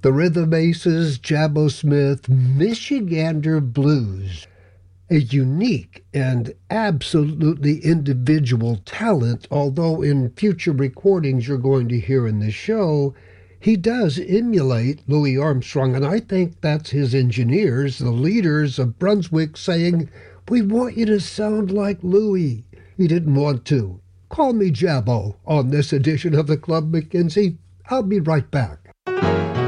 The Rhythm Aces, Jabbo Smith, Michigander Blues. A unique and absolutely individual talent, although in future recordings you're going to hear in the show, he does emulate Louis Armstrong, and I think that's his engineers, the leaders of Brunswick, saying, "We want you to sound like Louis." He didn't want to. Call me Jabbo on this edition of the Club McKenzie. I'll be right back.